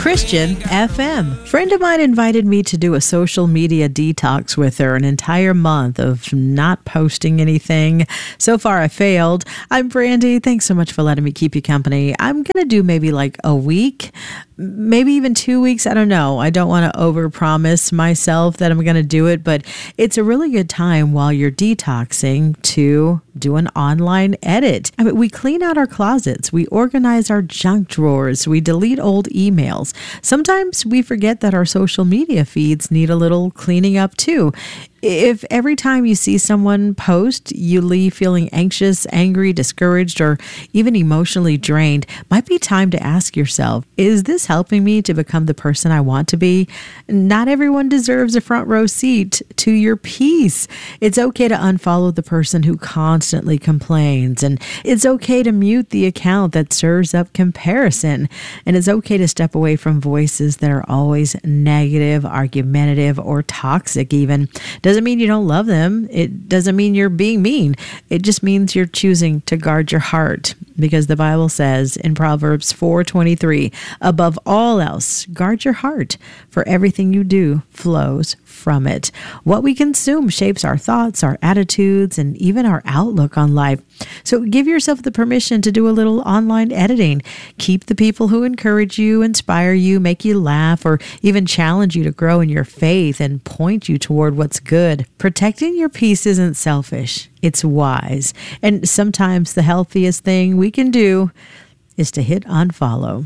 Christian FM. Friend of mine invited me to do a social media detox with her, an entire month of not posting anything. So far, I failed. I'm Brandy. Thanks so much for letting me keep you company. I'm going to do maybe like a week, maybe even 2 weeks. I don't know. I don't want to overpromise myself that I'm going to do it, but it's a really good time while you're detoxing to do an online edit. I mean, we clean out our closets, we organize our junk drawers, we delete old emails. Sometimes we forget that our social media feeds need a little cleaning up too. If every time you see someone post, you leave feeling anxious, angry, discouraged, or even emotionally drained, might be time to ask yourself, is this helping me to become the person I want to be? Not everyone deserves a front row seat to your peace. It's okay to unfollow the person who constantly complains, and it's okay to mute the account that stirs up comparison, and it's okay to step away from voices that are always negative, argumentative, or toxic even. Doesn't mean you don't love them. It doesn't mean you're being mean. It just means you're choosing to guard your heart, because the Bible says in Proverbs 4:23, above all else, guard your heart, for everything you do flows from it. What we consume shapes our thoughts, our attitudes, and even our outlook on life. So give yourself the permission to do a little online editing. Keep the people who encourage you, inspire you, make you laugh, or even challenge you to grow in your faith and point you toward what's good. Protecting your peace isn't selfish. It's wise. And sometimes the healthiest thing we can do is to hit unfollow.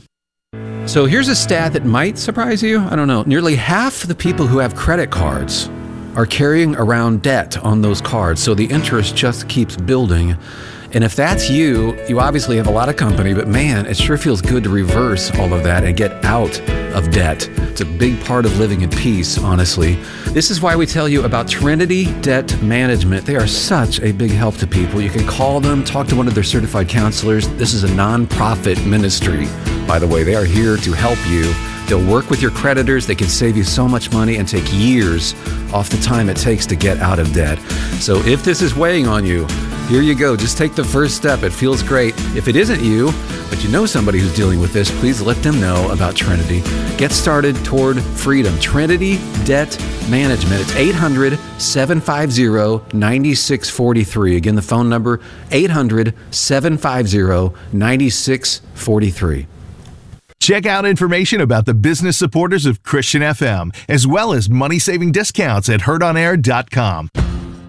So here's a stat that might surprise you. I don't know. Nearly half the people who have credit cards are carrying around debt on those cards. So the interest just keeps building. And if that's you, you obviously have a lot of company, but man, it sure feels good to reverse all of that and get out of debt. It's a big part of living in peace, honestly. This is why we tell you about Trinity Debt Management. They are such a big help to people. You can call them, talk to one of their certified counselors. This is a nonprofit ministry, by the way. They are here to help you. They'll work with your creditors. They can save you so much money and take years off the time it takes to get out of debt. So if this is weighing on you, here you go. Just take the first step. It feels great. If it isn't you, but you know somebody who's dealing with this, please let them know about Trinity. Get started toward freedom. Trinity Debt Management. It's 800-750-9643. Again, the phone number, 800-750-9643. Check out information about the business supporters of Christian FM, as well as money-saving discounts at heardonair.com.